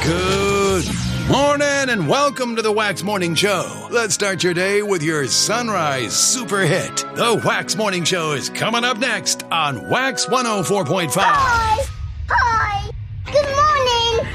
Good morning and welcome to the Wax Morning Show. Let's start your day with your sunrise super hit. The Wax Morning Show is coming up next on Wax 104.5.